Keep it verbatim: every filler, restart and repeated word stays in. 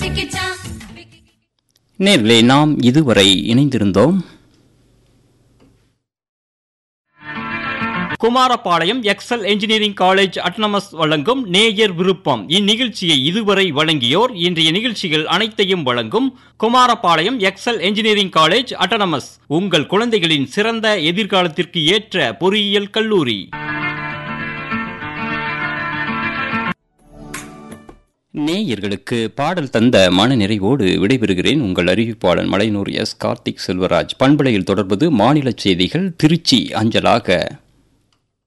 நேர்களே, நாம் இதுவரை இணைந்திருந்தோம் Kumarapalayam XL engineering college autonomous வழங்கும் நேயர் விருப்பம். இந்நிகழ்ச்சியை இதுவரை வழங்கியோர் இன்றைய நிகழ்ச்சிகள் அனைத்தையும் வழங்கும் Kumarapalayam XL engineering college autonomous. உங்கள் குழந்தைகளின் சிறந்த எதிர்காலத்திற்கு ஏற்ற பொறியியல் கல்லூரி. நேயர்களுக்கு பாடல் தந்த மன நிறைவோடு விடைபெறுகிறேன். உங்கள் அறிவிப்பாளன் மலையனூர் எஸ் கார்த்திக் செல்வராஜ். பண்பலையில் தொடர்பது மாநில செய்திகள் திருச்சி அஞ்சலாக.